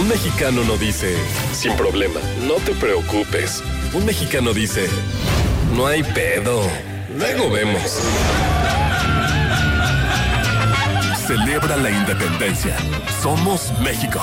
mexicano no dice, sin problema, no te preocupes. Un mexicano dice, no hay pedo, luego vemos. Celebra la independencia. Somos México.